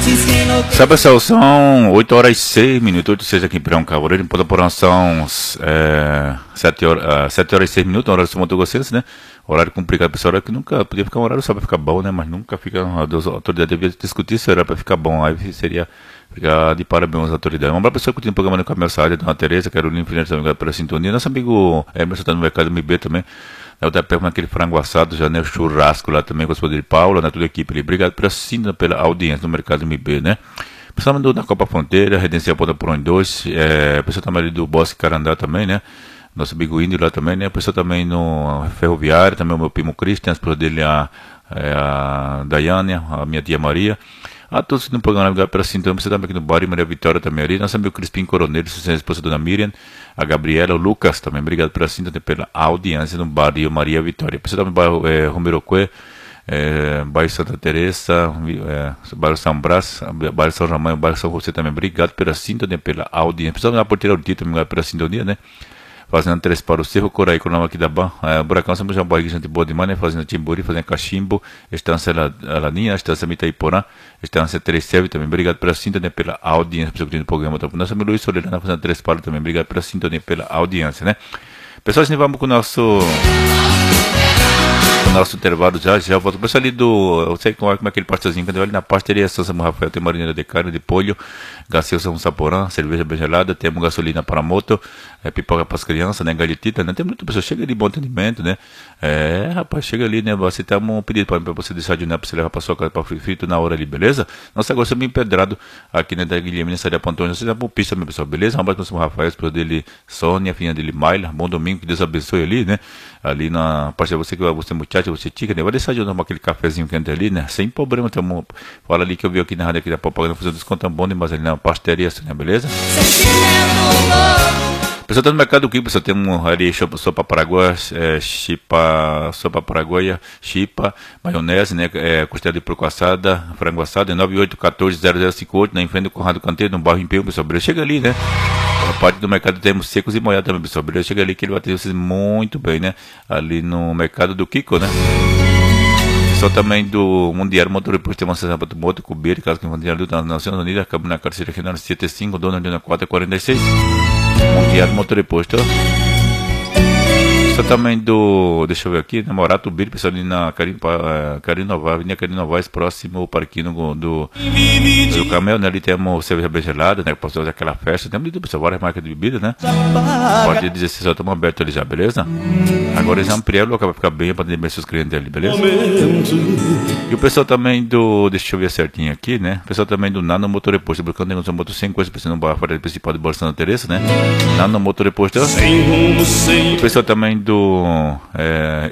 Sabe, pessoal, são 8 horas e 6 minutos, 8 e 6 aqui em Pirão Cavoreiro, em Porã são 7 horas e 6 minutos, horário de Mato Grossense, né? Horário complicado, pessoal, horário que nunca podia ficar um horário só para ficar bom, né? Mas nunca fica, a autoridade devia discutir se era para ficar bom, aí seria ficar de parabéns às autoridades. Vamos lá, pessoal, curtindo o programa no Caminho Saúde, Dona Tereza, Carolina Infinito, também pela sintonia. Nosso amigo Emerson está no mercado MB também. Eu até pergunto aquele frango assado, já, né? O churrasco lá também com os poderes de Paula, né? Toda a equipe ali. Obrigado pela audiência no mercado MB, né? Pessoal da Copa Fronteira, Redenção Ponta por 1 e 2, pessoal também ali do Bosque Carandá também, né? Nosso amigo Índio lá também, né? Pessoal também no Ferroviário, também o meu primo Cristian, a esposa dele, a Daiane, a minha tia Maria. A todos no programa, obrigado pela sintonia. Você também aqui no Bar e Maria Vitória também ali. Nosso amigo Crispim Coronel, a esposa da Dona Miriam, a Gabriela, o Lucas também, obrigado pela sintonia, pela audiência no Bar e Maria Vitória. Pessoal também no bairro Romeroque, bairro Santa Teresa, bairro São Brás, bairro São Ramão, bairro São José também, obrigado pela sintonia, pela audiência. Pessoal na Porteira do Tito, obrigado pela sintonia, né? Fazendo 3 para o Cerro Coraí, com o nome aqui da Ban. Buracão, somos já boa gente boa demais, né? Fazendo Timburi, fazendo Cachimbo, Estância Laninha, Estância Mitaiporã, Estância Tereserve também. Obrigado pela sintonia, pela audiência, pessoal que tem no programa. Nosso amigo Luiz Solerana fazendo 3 para também. Obrigado pela sintonia, pela audiência, né? Pessoal, assim vamos com o nosso intervalo já volto. Pessoal ali eu sei como é aquele pastozinho, quando eu olho na pasteria São Samuel Rafael, tem marinheira de carne, de polho, gaseosa São Saporã, cerveja bem gelada, temos gasolina para moto, pipoca para as crianças, né, galhetita, né, tem muita pessoa, chega ali, bom atendimento, né, rapaz, chega ali, né, você tem um pedido para você desayunar, para você levar para sua casa para frito na hora ali, beleza? Nossa, agora bem empedrado aqui, né, da Guilherme, nessa área Pontões, você dá uma pista, meu pessoal, beleza? Um abraço para o São Rafael, esposa dele, Sônia, filha dele, Maila, bom domingo, que Deus abençoe ali, né, ali na parte de você, que você muchacha, você tica, né, vai deixar de tomar aquele cafezinho quente ali, né, sem problema, fala ali que eu vi aqui na rádio, aqui da propaganda, fazendo desconto bom demais ali na pasteria, né, beleza? Pessoal, tá no mercado aqui, pessoal, tem ali sopa paraguaia, sopa paraguaia, chipa, maionese, né, costela de porco assada, frango assado, 98140058, na frente do Conrado Canteiro, no bairro Império, pessoal, beleza? Chega ali, né? A parte do mercado temos secos e molhados também, pessoal, beleza? Chega ali que ele vai atender vocês muito bem, né? Ali no mercado do Kiko, né? Pessoal também do Mundial Motor Reposto, tem uma sessão para o moto, cobrir, caso que Mundial das Nações Unidas, acaba na carteira regional 75, dona de 446. Mundial Motor Reposto. Pessoal também deixa eu ver aqui, Namorato Biri, pessoal ali na Carino Novaes, Avenida Carino Novaes, próximo ao parquinho do Camel, né? Ali temos cerveja bem gelada, né? Para fazer aquela festa, temos ali, pessoal, várias marcas de bebida, né? A partir de 16 horas estamos abertos ali já, beleza? Agora eles ampliaram o local para ficar bem, para atender bem seus clientes ali, beleza? E o pessoal também deixa eu ver certinho aqui, né? O pessoal também do Nano Motor Reposto, buscando negócio moto sem coisa, pensando no bairro principal de Bolsa Santa Teresa, né? Nano Motor Reposto. O pessoal também do